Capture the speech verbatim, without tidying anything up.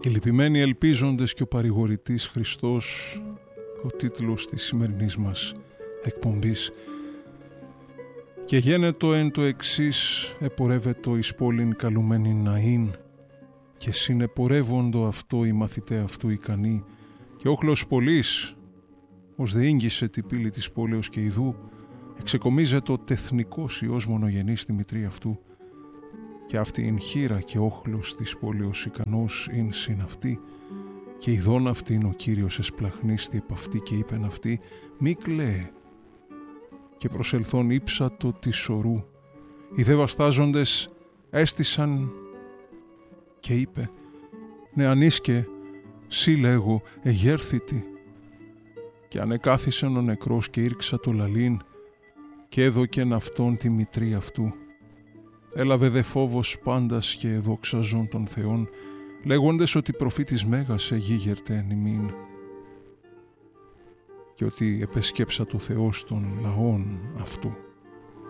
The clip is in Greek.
Οι λυπημένοι ελπίζοντες και ο παρηγορητής Χριστός, ο τίτλος της σημερινής μας εκπομπής. Και γένετο εν το εξής επορεύετο εις πόλην καλουμένην ναήν, και συνεπορεύοντο αυτό οι μαθητέ αυτού ικανοί, και όχλος πολλής, ως δε ίγγισε την πύλη της πόλεως, και ιδού εξεκομίζεται ο τεθνικός Υιός μονογενής στη μητρή αυτού, και αυτή ειν χείρα και όχλος της πόλεως ικανός ειν συν αυτή, και ειδών αυτήν ο Κύριος εσπλαχνίστη επ' αυτή, και είπεν αυτή, μη κλαίε, και προσελθών ύψατο της σωρού. Οι δε βαστάζοντες έστησαν και είπε, νεανίσκε, σύ λέγω εγέρθητη, και ανεκάθισεν ο νεκρός και ήρξα το λαλήν, και έδωκεν αυτόν τη μητρή αυτού. Έλαβε δε φόβος πάντας και εδόξαζον των Θεών, λέγοντες ότι προφήτης Μέγας εγίγερτε εν ημίν, και ότι επεσκέψα το Θεός των λαών αυτού.